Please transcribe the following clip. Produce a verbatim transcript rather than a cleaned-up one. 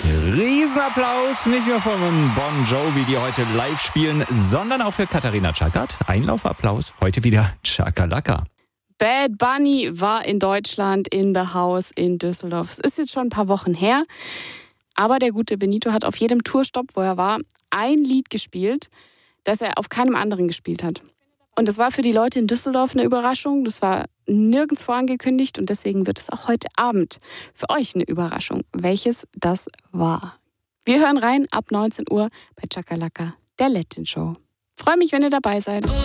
Riesenapplaus, nicht nur von Bon Jovi, die heute live spielen, sondern auch für Katharina Tschakert. Einlaufapplaus, heute wieder Chakalaka. Bad Bunny war in Deutschland in The House in Düsseldorf. Es ist jetzt schon ein paar Wochen her, aber der gute Benito hat auf jedem Tourstopp, wo er war, ein Lied gespielt, das er auf keinem anderen gespielt hat. Und das war für die Leute in Düsseldorf eine Überraschung. Das war nirgends vorangekündigt und deswegen wird es auch heute Abend für euch eine Überraschung, welches das war. Wir hören rein ab neunzehn Uhr bei Chakalaka, der Latin Show. Freue mich, wenn ihr dabei seid.